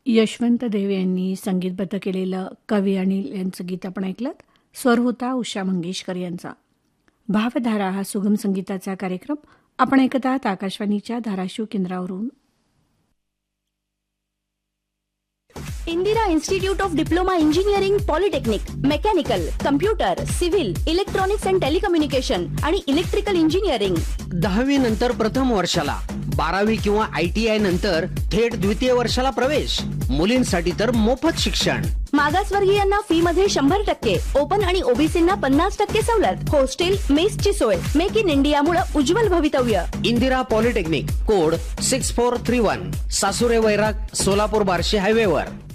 यशवंत देव यांनी संगीतबद्ध केलेलं कवी अनिल यांचं गीत आपण ऐकलं. स्वर होता उषा मंगेशकर यांचा. भावधारा हा सुगम संगीताचा कार्यक्रम आपण ऐकत आहात आकाशवाणीच्या धाराशिव केंद्रावरून. Indira institute of diploma engineering, polytechnic, mechanical, computer, civil, electronics and telecommunication आणि इलेक्ट्रिकल इंजिनिअरिंग. 10वी नंतर प्रथम वर्षाला, 12वी किंवा ITI नंतर थेट द्वितीय वर्षाला प्रवेश. मुलींसाठी तर मोफत शिक्षण. मागासवर्गीयांना फी मध्ये 100%, ओपन आणि ओबीसींना 50% सवलत. हॉस्टेल, मेसची सोय. मेक इन इंडिया मुळे उज्ज्वल भवितव्य. इंदिरा पॉलिटेक्निक, कोड 6431, सासुरे वैराग, सोलापूर बार्शी हायवेवर.